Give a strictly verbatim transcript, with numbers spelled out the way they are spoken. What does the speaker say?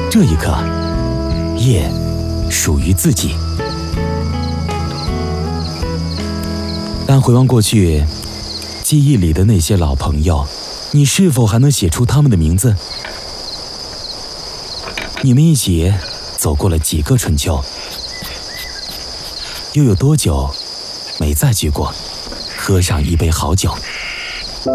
这一刻，夜属于自己。但回望过去，记忆里的那些老朋友，你是否还能写出他们的名字？你们一起走过了几个春秋，又有多久没再聚过，喝上一杯好酒？